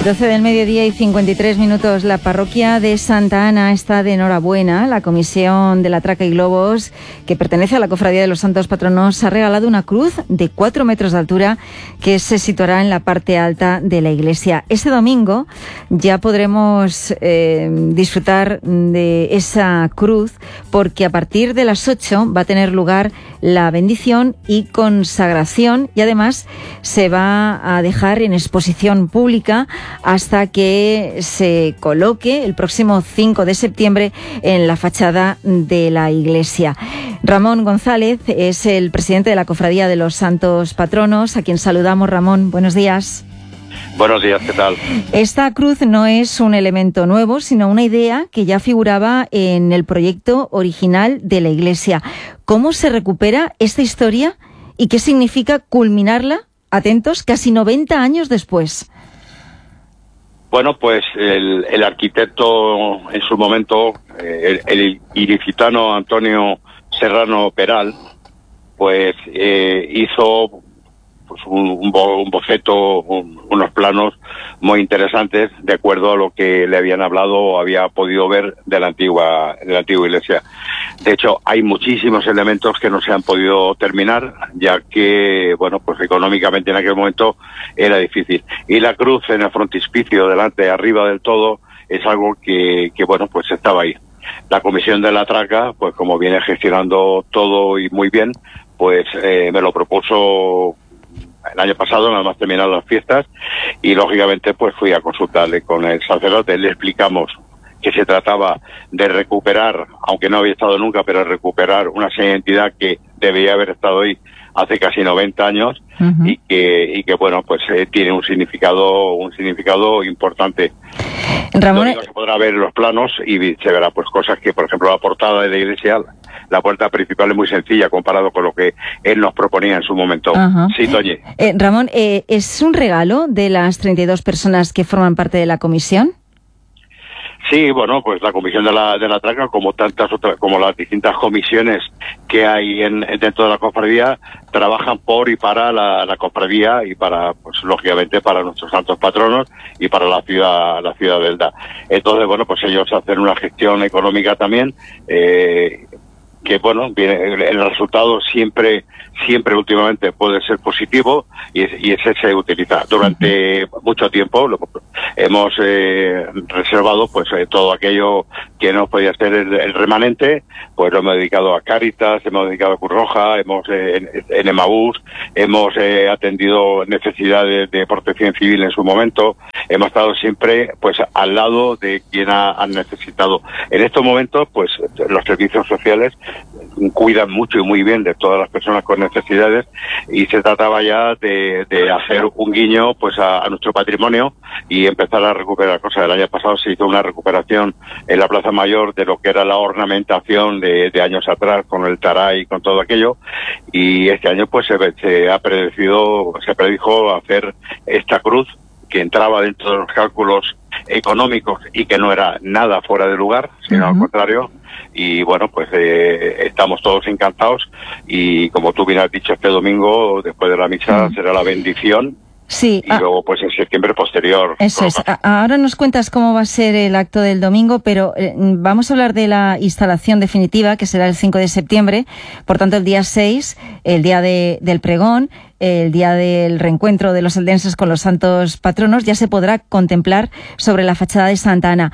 12 del mediodía y 53 minutos. La parroquia de Santa Ana está de enhorabuena. La Comisión de la Traca y Globos, que pertenece a la Cofradía de los Santos Patronos, ha regalado una cruz de 4 metros de altura que se situará en la parte alta de la iglesia. Este domingo ya podremos disfrutar de esa cruz, porque a partir de las 8 va a tener lugar la bendición y consagración, y además se va a dejar en exposición pública hasta que se coloque el próximo 5 de septiembre en la fachada de la iglesia. Ramón González es el presidente de la Cofradía de los Santos Patronos, a quien saludamos. Ramón, buenos días. Buenos días, ¿qué tal? Esta cruz no es un elemento nuevo, sino una idea que ya figuraba en el proyecto original de la iglesia. ¿Cómo se recupera esta historia y qué significa culminarla, atentos, casi 90 años después? Bueno, pues el arquitecto en su momento, el ilicitano Antonio Serrano Peral, pues hizo pues un boceto, unos planos muy interesantes de acuerdo a lo que le habían hablado o había podido ver de la antigua iglesia. De hecho, hay muchísimos elementos que no se han podido terminar, ya que, bueno, pues económicamente en aquel momento era difícil. Y la cruz en el frontispicio, delante, arriba del todo, es algo que bueno, pues estaba ahí. La Comisión de la Traca, pues como viene gestionando todo y muy bien, pues me lo propuso el año pasado, nada más terminar las fiestas, y lógicamente pues fui a consultarle con el sacerdote. Le explicamos que se trataba de recuperar, aunque no había estado nunca, pero recuperar una identidad que debía haber estado ahí hace casi 90 años, uh-huh. y que bueno, pues tiene un significado importante. Ramón, se podrá ver los planos y se verá pues cosas que, por ejemplo, la portada de la iglesia, la puerta principal es muy sencilla comparado con lo que él nos proponía en su momento. Uh-huh. Sí, Toñi. Ramón, ¿es un regalo de las 32 personas que forman parte de la comisión? Sí, bueno, pues la Comisión de la Traca, como tantas otras, como las distintas comisiones que hay dentro de la cofradía, trabajan por y para la cofradía y para, pues lógicamente, para nuestros santos patronos y para la ciudad de Elda. Entonces, bueno, pues ellos hacen una gestión económica también, que bueno, el resultado siempre últimamente puede ser positivo, y ese se utiliza. Durante mucho tiempo hemos reservado pues todo aquello que no podía ser el remanente, pues lo hemos dedicado a Cáritas, hemos dedicado a Cruz Roja, en Emaús, hemos atendido necesidades de protección civil en su momento, hemos estado siempre pues al lado de quien ha necesitado. En estos momentos pues los servicios sociales cuidan mucho y muy bien de todas las personas con necesidades, y se trataba ya de hacer un guiño pues a nuestro patrimonio y empezar a recuperar cosas. El año pasado se hizo una recuperación en la Plaza Mayor de lo que era la ornamentación de años atrás, con el taray y con todo aquello, y este año pues se predijo hacer esta cruz que entraba dentro de los cálculos económicos y que no era nada fuera de lugar, sino al contrario. Y bueno, pues estamos todos encantados, y como tú bien has dicho, este domingo después de la misa será la bendición. Sí, y luego pues en septiembre posterior. Eso es. Ahora nos cuentas cómo va a ser el acto del domingo, pero vamos a hablar de la instalación definitiva, que será el 5 de septiembre, por tanto el día 6, el día del pregón, el día del reencuentro de los eldenses con los santos patronos, ya se podrá contemplar sobre la fachada de Santa Ana.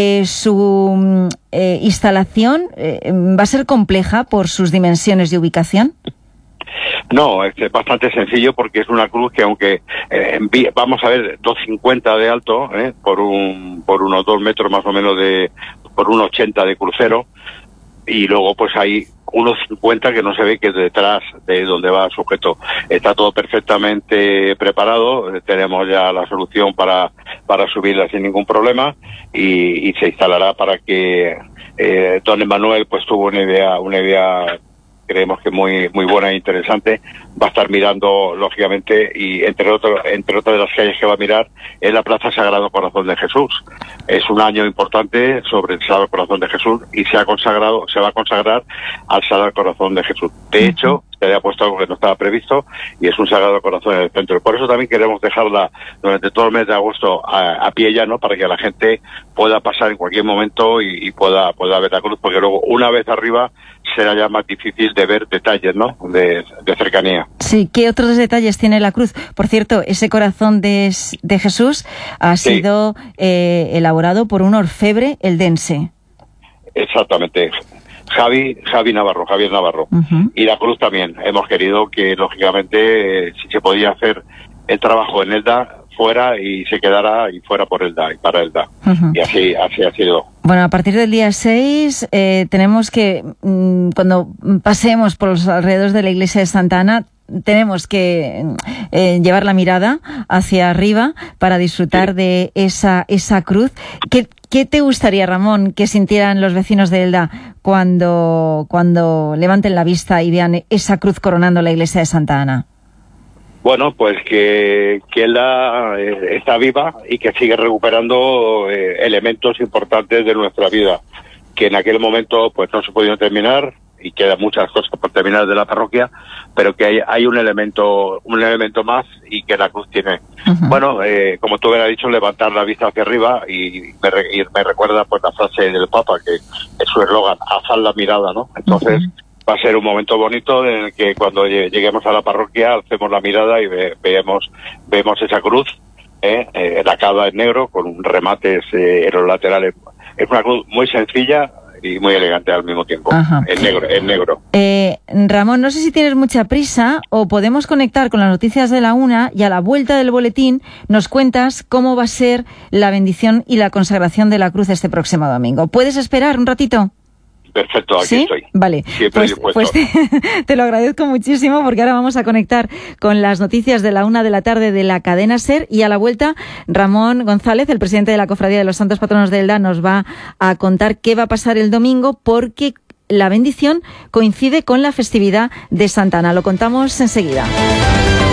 Su instalación va a ser compleja por sus dimensiones de ubicación. No, es bastante sencillo, porque es una cruz que, aunque vamos a ver 2,50 de alto, por unos 2 metros más o menos por 1,80 de crucero, y luego pues hay unos 50 que no se ve, que es detrás de donde va el sujeto. Está todo perfectamente preparado, tenemos ya la solución para subirla sin ningún problema, y se instalará para que don Emanuel pues tuvo una idea creemos que muy buena e interesante. Va a estar mirando, lógicamente, y entre otras de las calles que va a mirar es la Plaza Sagrado Corazón de Jesús. Es un año importante sobre el Sagrado Corazón de Jesús y se va a consagrar al Sagrado Corazón de Jesús. De hecho, se había puesto algo que no estaba previsto y es un Sagrado Corazón en el centro. Por eso también queremos dejarla durante todo el mes de agosto a pie llano, para que la gente pueda pasar en cualquier momento y pueda ver la cruz, porque luego, una vez arriba, será ya más difícil de ver detalles, ¿no?, de cercanía. Sí, ¿qué otros detalles tiene la cruz? Por cierto, ese corazón de Jesús ha sido elaborado por un orfebre eldense. Exactamente. Javier Navarro. Uh-huh. Y la cruz también. Hemos querido que, lógicamente, si se podía hacer el trabajo en Elda, fuera y se quedara y fuera por Elda y para Elda. Uh-huh. Y así ha sido. Bueno, a partir del día 6 tenemos que, cuando pasemos por los alrededores de la iglesia de Santa Ana, tenemos que llevar la mirada hacia arriba para disfrutar de esa cruz. ¿Qué te gustaría, Ramón, que sintieran los vecinos de Elda cuando levanten la vista y vean esa cruz coronando la iglesia de Santa Ana? Bueno, pues que Elda está viva y que sigue recuperando elementos importantes de nuestra vida, que en aquel momento pues no se pudieron terminar y quedan muchas cosas por terminar de la parroquia, pero que hay un elemento más y que la cruz tiene. Uh-huh. Bueno, como tú hubieras dicho, levantar la vista hacia arriba y me recuerda pues la frase del Papa, que es su eslogan, alzar la mirada, ¿no? Entonces, uh-huh, va a ser un momento bonito en el que cuando lleguemos a la parroquia alcemos la mirada y vemos esa cruz, lacada en negro con remates en los laterales. Es una cruz muy sencilla y muy elegante al mismo tiempo. Ajá. En negro. Ramón, no sé si tienes mucha prisa o podemos conectar con las noticias de la 1 y a la vuelta del boletín nos cuentas cómo va a ser la bendición y la consagración de la cruz este próximo domingo. ¿Puedes esperar un ratito? Perfecto, aquí ¿Sí? estoy. Vale, pues te lo agradezco muchísimo, porque ahora vamos a conectar con las noticias de la 1 de la tarde de la cadena SER, y a la vuelta Ramón González, el presidente de la Cofradía de los Santos Patronos de Elda, nos va a contar qué va a pasar el domingo, porque la bendición coincide con la festividad de Santa Ana. Lo contamos enseguida.